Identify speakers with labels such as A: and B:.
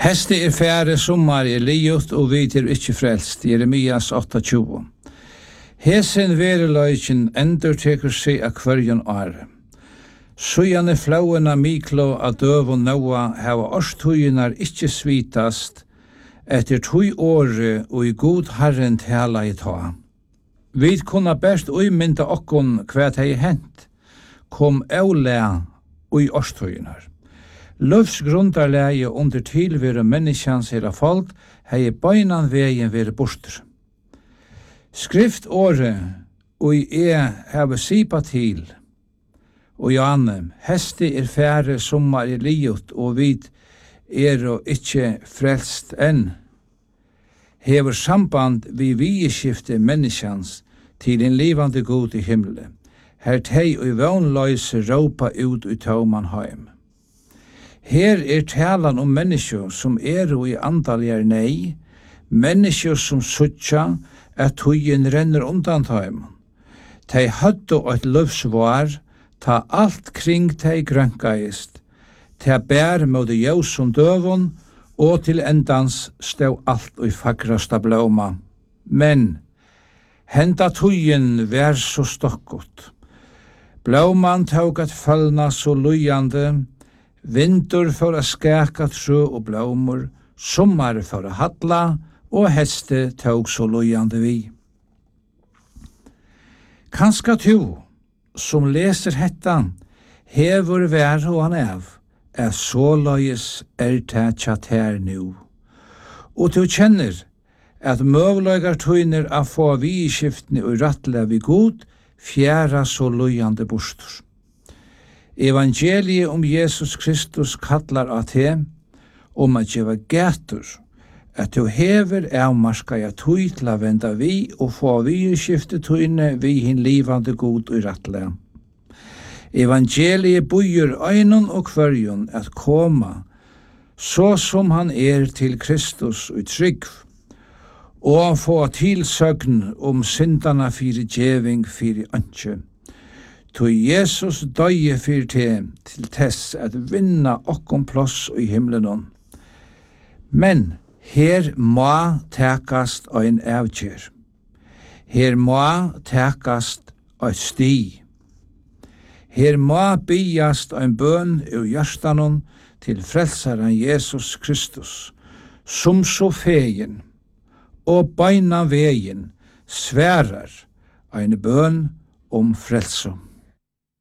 A: Heste fære, sommar liot, og vi ikke frelst. Jeremias 28. Hesen vereløyken endurtekur seg av hverjon åre. Sujane flauena miklo av døv og noa hava årstøynar ikke svitast, etter 2 åre og i god herren tala i ta. Vi kunna best uimynda okkon hva hei hent, kom eulea og i årstøynar. Løvsgrundarleie under tilvære menneskjans hela folk hei bøynan vegin vere borster. Skriftåret og i hava sipa til, og Janne, heste fære sommar liot, og vid og ikkje frelst enn, hever samband vi vieskifte menneskjans til en livande god i himmelen. Her tei og vånløyse råpa ut i taumanheim. Her talan om mennesker som og i andaljer nei, mennesker som suttja at tøyen renner undan tøym. Tei høttu eit løvsvar, ta alt kring tei grønkaist, ta bær mot jøsum døvun, og til endans stau alt og fagrasta blåma. Men henda tøyen vær så stokkot. Blåman tåg at fallna så lujande, vindur for å skæka trø og blåmur, sommar for å hadla, og heste tåg så lojande vi. Kanska tu, som leser hettan, hever vær og han så løyes tætjat her nu. Og tu kjenner at møvløygar tøyner av få vi i skiftene og rattle vi god, fjæra så lojande bostor. Evangeliet om Jesus Kristus kallar at he, om at jeva gætur, at du hever avmarska ja tøy til a venda vi, og få vi i skifte tøyne vi hin livande god og rattle. Evangeliet bøyer øynun og kvarjon at koma, så som han til Kristus og trygg, og få tilsøgn om syndana fyrir djeving fyrir ønskje. To Jesus døye fyrir til tess at vinna okkom plass i himmelen. Men her må tekast ein avgjør. Her må tekast ein sti. Her må byast ein bøn ur hjertanon til frelsaren Jesus Kristus, som så fegen og beina vegen sværar ein bøn om frelsom.